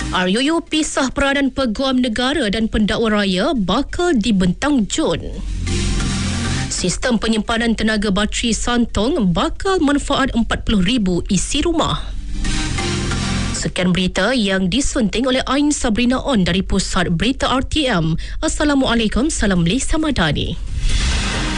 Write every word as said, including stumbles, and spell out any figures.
R U U pisah peranan peguam negara dan pendakwa raya bakal dibentang Jun. Sistem penyimpanan tenaga bateri Santong bakal manfaat empat puluh ribu isi rumah. Sekian berita yang disunting oleh Ain Sabrina On dari Pusat Berita R T M. Assalamualaikum, salam Malaysia Madani.